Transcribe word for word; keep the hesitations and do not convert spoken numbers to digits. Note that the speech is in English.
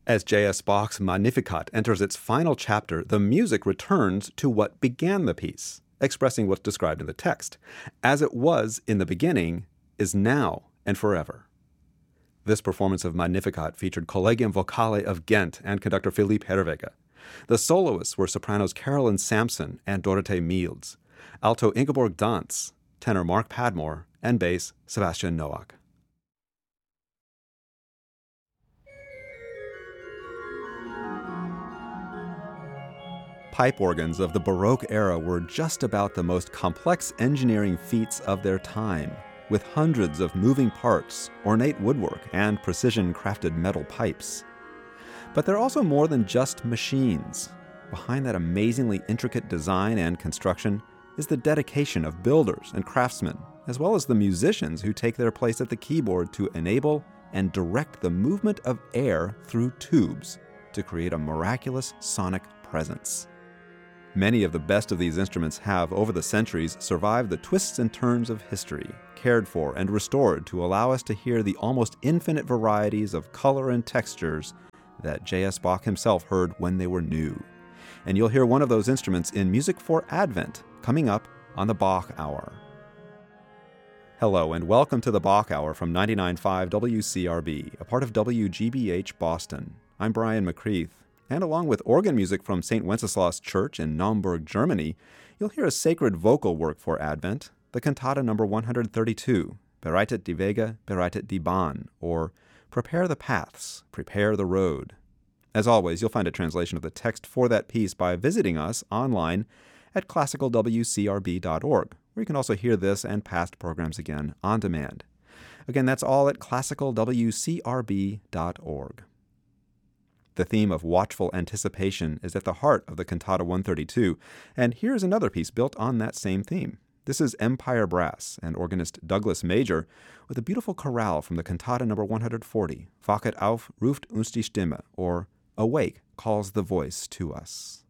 As J S. Bach's Magnificat enters its final chapter, the music returns to what began the piece, expressing what's described in the text. As it was in the beginning, is now and forever. This performance of Magnificat featured Collegium Vocale of Ghent and conductor Philippe Herreweghe. The soloists were sopranos Carolyn Sampson and Dorothee Miels, alto Ingeborg Dantz, tenor Mark Padmore, and bass Sebastian Nowak. Pipe organs of the Baroque era were just about the most complex engineering feats of their time, with hundreds of moving parts, ornate woodwork, and precision-crafted metal pipes. But they're also more than just machines. Behind that amazingly intricate design and construction is the dedication of builders and craftsmen, as well as the musicians who take their place at the keyboard to enable and direct the movement of air through tubes to create a miraculous sonic presence. Many of the best of these instruments have, over the centuries, survived the twists and turns of history, cared for and restored to allow us to hear the almost infinite varieties of color and textures that J S. Bach himself heard when they were new. And you'll hear one of those instruments in Music for Advent, coming up on the Bach Hour. Hello, and welcome to the Bach Hour from ninety-nine point five W C R B, a part of W G B H Boston. I'm Brian McCreath. And along with organ music from Saint Wenceslaus Church in Naumburg, Germany, you'll hear a sacred vocal work for Advent, the cantata number one hundred thirty-two, Bereitet die Wege, bereitet die Bahn, or Prepare the Paths, Prepare the Road. As always, you'll find a translation of the text for that piece by visiting us online at classical w c r b dot org, where you can also hear this and past programs again on demand. Again, that's all at classical w c r b dot org. The theme of watchful anticipation is at the heart of the Cantata one thirty-two, and here's another piece built on that same theme. This is Empire Brass and organist Douglas Major with a beautiful chorale from the Cantata number one hundred forty, Wachet auf, ruft uns die Stimme, or Awake calls the voice to us.